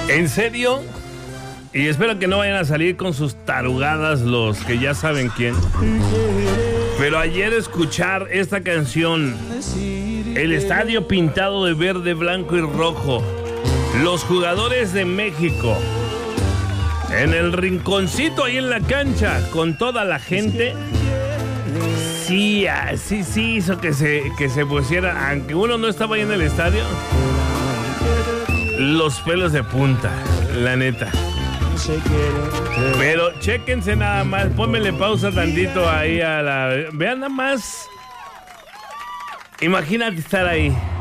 ¿En serio? Y espero que no vayan a salir con sus tarugadas los que ya saben quién. Pero ayer escuchar esta canción, el estadio pintado de verde, blanco y rojo, los jugadores de México, en el rinconcito ahí en la cancha, con toda la gente, sí hizo que se pusiera, aunque uno no estaba ahí en el estadio, los pelos de punta, la neta. Pero chéquense nada más, pónmele pausa tantito ahí a la... Vean nada más. Imagínate estar ahí.